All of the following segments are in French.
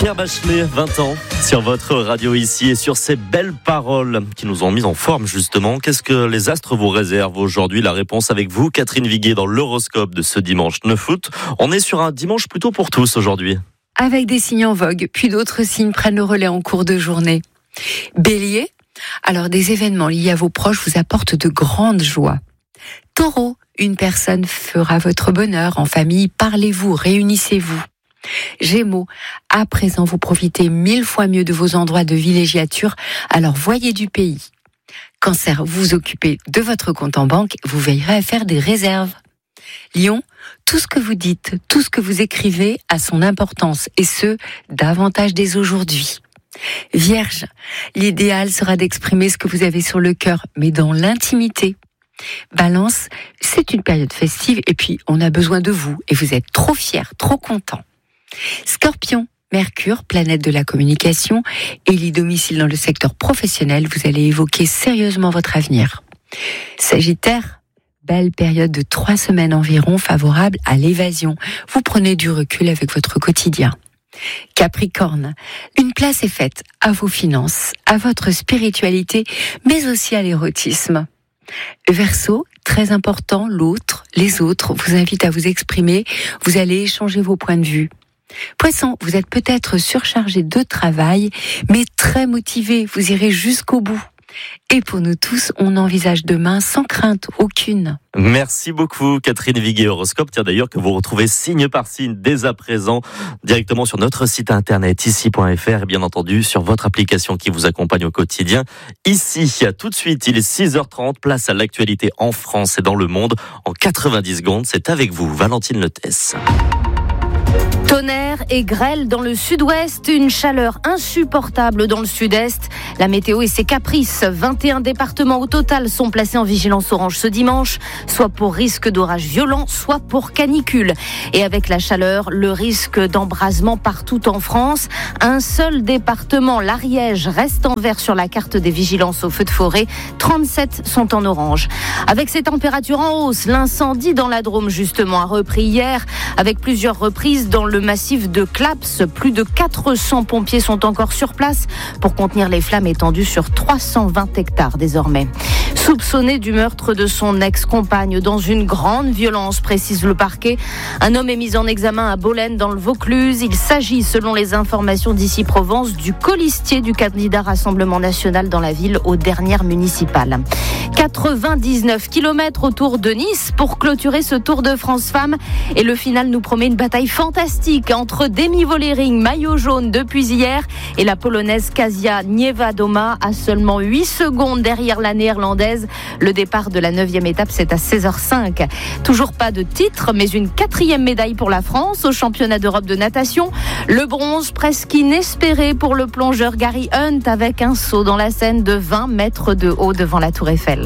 Pierre Bachelet, 20 ans, sur votre radio ici et sur ces belles paroles qui nous ont mis en forme justement. Qu'est-ce que les astres vous réservent aujourd'hui? La réponse avec vous, Catherine Viguier, dans l'horoscope de ce dimanche 9 août. On est sur un dimanche plutôt pour tous aujourd'hui. Avec des signes en vogue, puis d'autres signes prennent le relais en cours de journée. Bélier, alors des événements liés à vos proches vous apportent de grandes joies. Taureau, une personne fera votre bonheur en famille, parlez-vous, réunissez-vous. Gémeaux, à présent vous profitez 1000 fois mieux de vos endroits de villégiature, alors voyez du pays. Cancer, vous vous occupez de votre compte en banque, vous veillerez à faire des réserves. Lion, tout ce que vous dites, tout ce que vous écrivez a son importance, et ce, davantage dès aujourd'hui. Vierge, l'idéal sera d'exprimer ce que vous avez sur le cœur, mais dans l'intimité. Balance, c'est une période festive, et puis on a besoin de vous, et vous êtes trop fiers, trop contents. Scorpion, Mercure, planète de la communication, élit domicile dans le secteur professionnel, vous allez évoquer sérieusement votre avenir. Sagittaire, belle période de 3 semaines environ favorable à l'évasion. Vous prenez du recul avec votre quotidien. Capricorne, une place est faite à vos finances, à votre spiritualité, mais aussi à l'érotisme. Verseau, très important, l'autre, les autres vous invitent à vous exprimer, vous allez échanger vos points de vue. Poisson, vous êtes peut-être surchargé de travail, mais très motivé, vous irez jusqu'au bout. Et pour nous tous, on envisage demain sans crainte aucune. Merci beaucoup Catherine Viguier, horoscope. Tiens d'ailleurs que vous retrouvez signe par signe dès à présent directement sur notre site internet ici.fr et bien entendu sur votre application qui vous accompagne au quotidien. Ici, tout de suite, il est 6h30, place à l'actualité en France et dans le monde. En 90 secondes, c'est avec vous, Valentine Letesse. Tonnerre et grêle dans le sud-ouest, une chaleur insupportable dans le sud-est. La météo et ses caprices. 21 départements au total sont placés en vigilance orange ce dimanche, soit pour risque d'orage violent, soit pour canicule. Et avec la chaleur, le risque d'embrasement partout en France. Un seul département, l'Ariège, reste en vert sur la carte des vigilances aux feux de forêt. 37 sont en orange. Avec ces températures en hausse, l'incendie dans la Drôme justement a repris hier, avec plusieurs reprises dans le massif de Claps. Plus de 400 pompiers sont encore sur place pour contenir les flammes étendues sur 320 hectares désormais. Soupçonné du meurtre de son ex-compagne dans une grande violence, précise le parquet. Un homme est mis en examen à Bolène dans le Vaucluse. Il s'agit, selon les informations d'Ici Provence, du colistier du candidat Rassemblement National dans la ville aux dernières municipales. 99 km autour de Nice pour clôturer ce Tour de France Femmes. Et le final nous promet une bataille fantastique entre Demi Vollering, maillot jaune depuis hier, et la polonaise Kasia Niewiadoma à seulement 8 secondes derrière la néerlandaise. Le départ de la 9e étape, c'est à 16h05. Toujours pas de titre, mais une 4e médaille pour la France au championnat d'Europe de natation. Le bronze presque inespéré pour le plongeur Gary Hunt avec un saut dans la Seine de 20 mètres de haut devant la Tour Eiffel.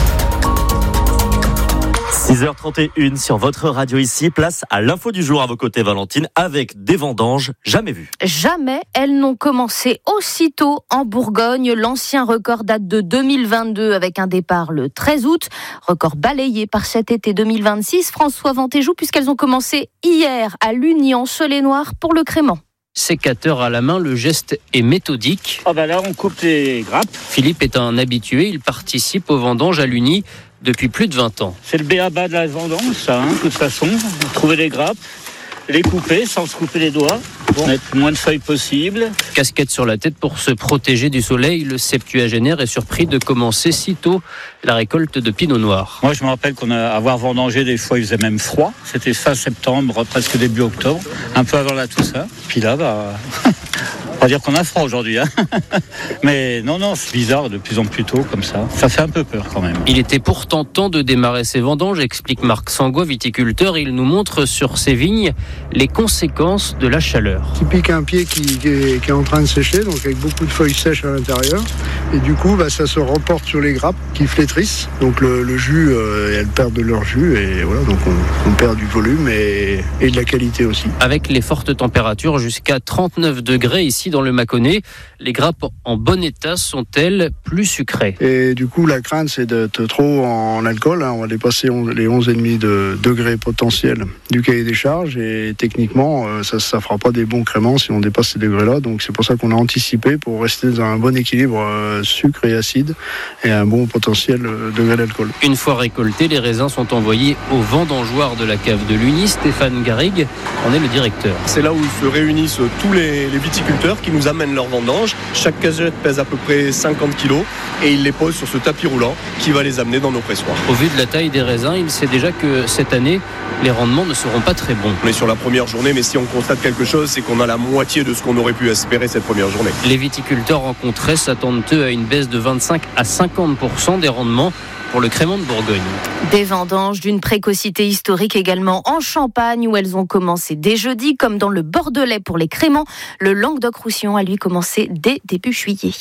6h31 sur votre radio ici, place à l'info du jour à vos côtés Valentine, avec des vendanges jamais vues. Jamais elles n'ont commencé aussitôt en Bourgogne. L'ancien record date de 2022 avec un départ le 13 août. Record balayé par cet été 2026. François Ventéjou, puisqu'elles ont commencé hier à Lugnan-Soleil-Noir pour le crément. Sécateur à la main, le geste est méthodique. Là, on coupe les grappes. Philippe est un habitué, il participe aux vendanges à Lugny depuis plus de 20 ans. C'est le b.a.-ba de la vendange, ça, de toute façon. Trouver les grappes, les couper sans se couper les doigts, mettre le moins de feuilles possible. Casquette sur la tête pour se protéger du soleil, le septuagénaire est surpris de commencer si tôt la récolte de pinot noir. Moi, je me rappelle avoir vendangé, des fois, il faisait même froid. C'était fin septembre, presque début octobre, un peu avant la Toussaint. Puis là, on va dire qu'on a froid aujourd'hui, hein. Mais non, c'est bizarre de plus en plus tôt comme ça. Ça fait un peu peur quand même. Il était pourtant temps de démarrer ses vendanges, explique Marc Sangois, viticulteur. Il nous montre sur ses vignes les conséquences de la chaleur. Tu piques un pied qui est en train de sécher, donc avec beaucoup de feuilles sèches à l'intérieur. Et du coup, ça se reporte sur les grappes qui flétrissent. Donc le jus, elles perdent de leur jus et voilà, donc on perd du volume et de la qualité aussi. Avec les fortes températures jusqu'à 39 degrés ici aussi dans le Mâconnais. Les grappes en bon état sont-elles plus sucrées? Et du coup, la crainte, c'est d'être trop en alcool. On va dépasser les 11,5 degrés potentiels du cahier des charges. Et techniquement, ça ne fera pas des bons créments si on dépasse ces degrés-là. Donc c'est pour ça qu'on a anticipé pour rester dans un bon équilibre sucre et acide et un bon potentiel degré d'alcool. Une fois récoltés, les raisins sont envoyés au vendangeoir de la cave de l'Uni. Stéphane Garrigue en est le directeur. C'est là où se réunissent tous les viticulteurs qui nous amènent leurs vendanges. Chaque cagette pèse à peu près 50 kilos et ils les posent sur ce tapis roulant qui va les amener dans nos pressoirs. Au vu de la taille des raisins, il sait déjà que cette année, les rendements ne seront pas très bons. On est sur la première journée, mais si on constate quelque chose, c'est qu'on a la moitié de ce qu'on aurait pu espérer cette première journée. Les viticulteurs rencontrés s'attendent eux à une baisse de 25 à 50% des rendements pour le crément de Bourgogne. Des vendanges d'une précocité historique également en Champagne où elles ont commencé dès jeudi, comme dans le Bordelais pour les créments. Le Languedoc-Roussillon a lui commencé dès début juillet.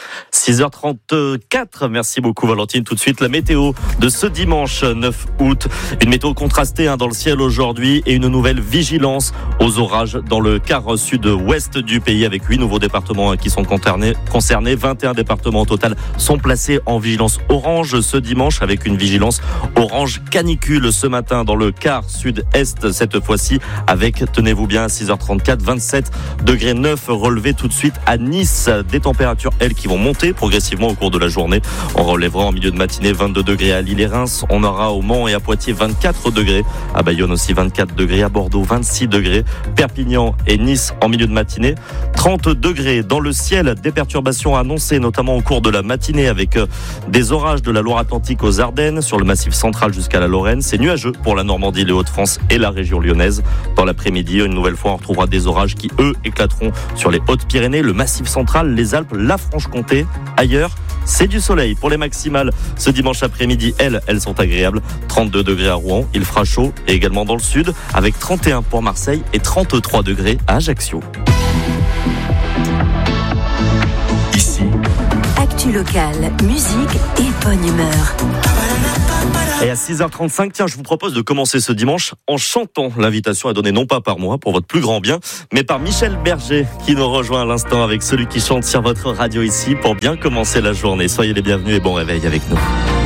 6h34, merci beaucoup Valentine. Tout de suite la météo de ce dimanche 9 août. Une météo contrastée dans le ciel aujourd'hui et une nouvelle vigilance aux orages dans le quart sud-ouest du pays avec 8 nouveaux départements qui sont concernés. 21 départements au total sont placés en vigilance orange ce dimanche avec une vigilance orange canicule ce matin dans le quart sud-est cette fois-ci avec, tenez-vous bien, à 6h34, 27 degrés 9 relevés tout de suite à Nice. Des températures, elles, qui vont monter progressivement au cours de la journée. On relèvera en milieu de matinée 22 degrés à Lille et Reims. On aura au Mans et à Poitiers 24 degrés. À Bayonne aussi 24 degrés. À Bordeaux 26 degrés. Perpignan et Nice en milieu de matinée 30 degrés. Dans le ciel, des perturbations annoncées notamment au cours de la matinée avec des orages de la Loire-Atlantique aux Ardennes sur le massif central jusqu'à la Lorraine. C'est nuageux pour la Normandie, les Hauts-de-France et la région lyonnaise. Dans l'après-midi, une nouvelle fois, on retrouvera des orages qui, eux, éclateront sur les Hautes-Pyrénées, le massif central, les Alpes, la Franche-Comté. Ailleurs, c'est du soleil. Pour les maximales, ce dimanche après-midi, elles sont agréables. 32 degrés à Rouen, il fera chaud, et également dans le sud, avec 31 pour Marseille et 33 degrés à Ajaccio. Ici, actu locale, musique et bonne humeur. Et à 6h35, tiens, je vous propose de commencer ce dimanche en chantant. L'invitation est donnée non pas par moi, pour votre plus grand bien, mais par Michel Berger, qui nous rejoint à l'instant avec celui qui chante sur votre radio ici pour bien commencer la journée. Soyez les bienvenus et bon réveil avec nous.